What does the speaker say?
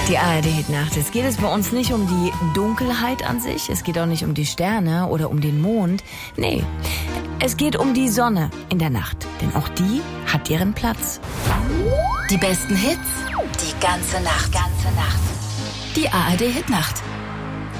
Die ARD-Hitnacht. Es geht bei uns nicht um die Dunkelheit an sich, es geht auch nicht um die Sterne oder um den Mond. Nee, es geht um die Sonne in der Nacht, denn auch die hat ihren Platz. Die besten Hits, die ganze Nacht. Die ARD-Hitnacht.